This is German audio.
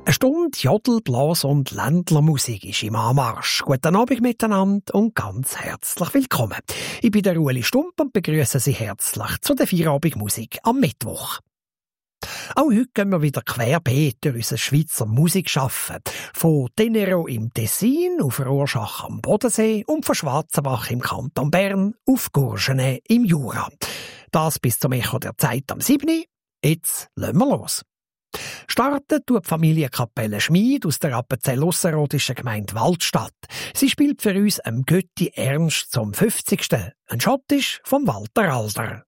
Eine Stunde Jodel, Blas und Ländlermusik ist im Anmarsch. Guten Abend miteinander und ganz herzlich willkommen. Ich bin der Ueli Stump und begrüße Sie herzlich zu der Feierabendmusik am Mittwoch. Auch heute gehen wir wieder querbeet durch unser Schweizer Musikschaffen. Von Tenero im Tessin auf Rorschach am Bodensee und von Schwarzenbach im Kanton Bern auf Courgenay im Jura. Das bis zum Echo der Zeit am 7. Jetzt lassen wir los. Starten tut die Familienkapelle Schmid aus der Appenzell-Ausserrhodischen Gemeinde Waldstadt. Sie spielt für uns am Götti Ernst zum 50. Ein Schottisch vom Walter Alder.